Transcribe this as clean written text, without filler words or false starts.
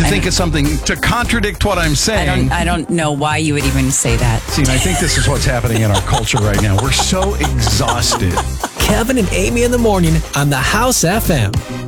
think of something to contradict what I'm saying. I don't know why you would even say that. See, I think this is what's happening in our culture right now. We're so exhausted. Kevin and Amy in the morning on the House FM.